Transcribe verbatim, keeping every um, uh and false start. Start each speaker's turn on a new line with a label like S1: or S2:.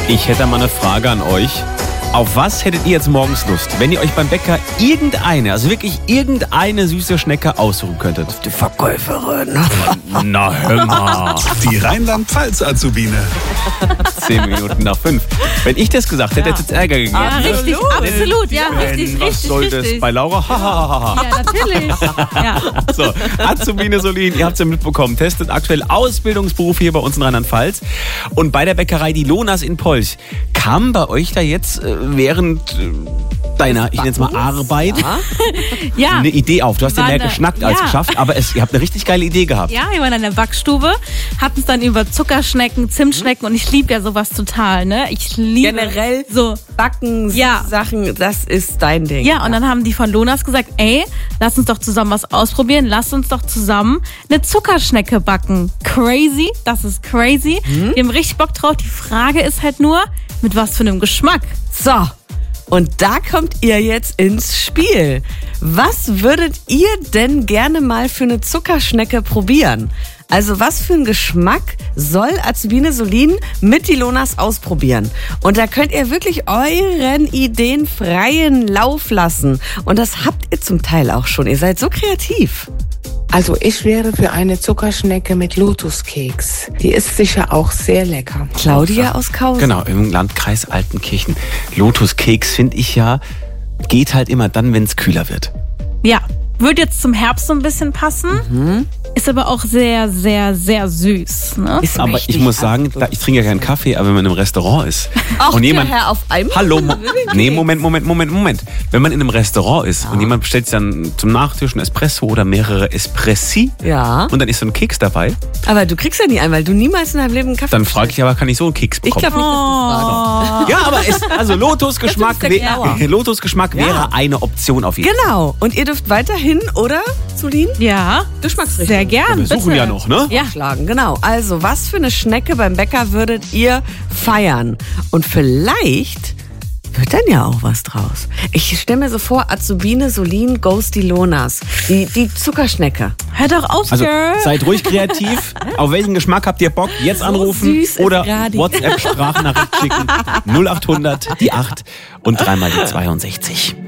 S1: Ich hätte mal eine Frage an euch. Auf was hättet ihr jetzt morgens Lust, wenn ihr euch beim Bäcker irgendeine, also wirklich irgendeine süße Schnecke aussuchen könntet?
S2: Die Verkäuferin.
S1: Na hör mal.
S3: Die Rheinland-Pfalz-Azubine.
S1: Zehn Minuten nach fünf. Wenn ich das gesagt hätte, hätte es Ärger gegeben.
S4: Ja, richtig, absolut, ja,
S1: Wenn,
S4: richtig,
S1: was
S4: richtig,
S1: soll
S4: richtig.
S1: das bei Laura? Ha, ha, ha, ha.
S4: Ja, natürlich. Ja.
S1: So, Azubine Solin, ihr habt es ja mitbekommen, testet aktuell Ausbildungsberuf hier bei uns in Rheinland-Pfalz. Und bei der Bäckerei Die Lonas in Polch, kam bei euch da jetzt äh, während äh, deiner, ich nenne es mal Arbeit,
S4: Ja.
S1: eine Idee auf? Du hast ja
S4: War
S1: mehr
S4: eine-
S1: geschnackt als
S4: ja.
S1: geschafft, aber es, ihr habt eine richtig geile Idee gehabt.
S4: Ja, wir waren in der Backstube, hatten es dann über Zuckerschnecken, Zimtschnecken und ich liebe ja sowas total, ne? Ich liebe
S2: Generell
S4: so.
S2: Backen,
S4: Ja.
S2: Sachen, das ist dein Ding.
S4: Ja, und dann haben die von Lonas gesagt, ey, lass uns doch zusammen was ausprobieren, lass uns doch zusammen eine Zuckerschnecke backen. Crazy, das ist crazy. Wir haben richtig Bock drauf. Die Frage ist halt nur, mit was für einem Geschmack?
S2: So, und da kommt ihr jetzt ins Spiel. Was würdet ihr denn gerne mal für eine Zuckerschnecke probieren? Also was für einen Geschmack soll Azubine Solin mit die Lonas ausprobieren? Und da könnt ihr wirklich euren Ideen freien Lauf lassen. Und das habt ihr zum Teil auch schon. Ihr seid so kreativ.
S5: Also ich wäre für eine Zuckerschnecke mit Lotuskeks. Die ist sicher auch sehr lecker.
S2: Claudia aus Kausen.
S1: Genau, im Landkreis Altenkirchen. Lotuskeks finde ich ja, geht halt immer dann, wenn es kühler wird.
S4: Ja, würde jetzt zum Herbst so ein bisschen passen. Ist aber auch sehr, sehr, sehr süß. Ne?
S2: Ist
S1: Aber
S2: mächtig.
S1: ich muss sagen, da, ich trinke ja keinen Kaffee, aber wenn man im Restaurant ist
S2: Ach,
S1: und
S2: der
S1: jemand,
S2: Herr auf einmal?
S1: hallo, Mo nee, Moment, Moment, Moment, Moment. Wenn man in einem Restaurant ist und jemand bestellt sich dann zum Nachtisch einen Espresso oder mehrere Espressi
S2: Ja,
S1: und dann ist so ein Keks dabei,
S2: aber du kriegst ja nie einen, weil du niemals in deinem Leben einen Kaffee
S1: dann frage ich aber, kann ich so einen Keks
S2: Ich
S1: bekommen?
S2: glaube nicht, dass du fragst.
S1: Ja, aber es, also Lotusgeschmack,
S2: Das ist der Genauer.
S1: wär, Lotusgeschmack wäre eine Option auf jeden Fall.
S2: Genau. Und ihr dürft weiterhin, oder, Solin?
S4: Ja,
S2: Geschmacksrichtung.
S4: sehr gern.
S1: Wir suchen
S4: bitte.
S1: ja noch, ne?
S4: Ja.
S2: Schlagen, genau. Also, was für eine Schnecke beim Bäcker würdet ihr feiern? Und vielleicht wird dann ja auch was draus. Ich stelle mir so vor, Azubine Solin goes die Lonas. Die, die Zuckerschnecke.
S4: Hör doch auf,
S1: Also
S4: Girl.
S1: seid ruhig kreativ. Auf welchen Geschmack habt ihr Bock? Jetzt anrufen
S2: süß ist
S1: oder
S2: Radi.
S1: WhatsApp-Sprachnachricht schicken. null acht hundert, die acht und dreimal die zweiundsechzig.